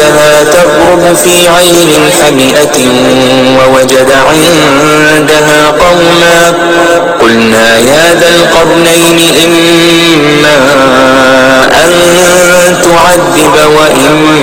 وجدها تغرب في عين حمئة ووجد عندها قوما. قلنا يا ذا القرنين إما أن تعذب وإما